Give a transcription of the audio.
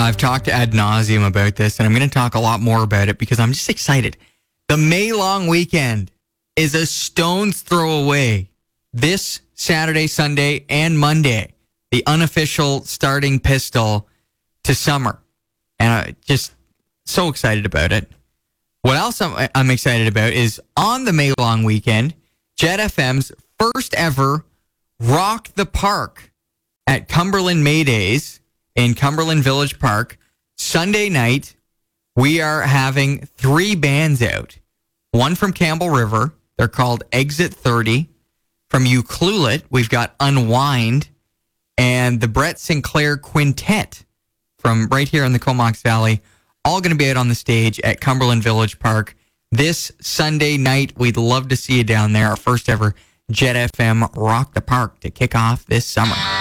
I've talked ad nauseum about this, and I'm going to talk a lot more about it because I'm just excited. The May long weekend is a stone's throw away. This Saturday, Sunday, and Monday, the unofficial starting pistol to summer. And I'm just so excited about it. What else I'm excited about is on the May long weekend, Jet FM's first ever Rock the Park at Cumberland May Days in Cumberland Village Park. Sunday night, we are having 3 bands out. One from Campbell River. They're called Exit 30. From Ucluelet, we've got Unwind. And the Brett Sinclair Quintet from right here in the Comox Valley. All going to be out on the stage at Cumberland Village Park this Sunday night. We'd love to see you down there. Our first ever Jet FM Rock the Park to kick off this summer.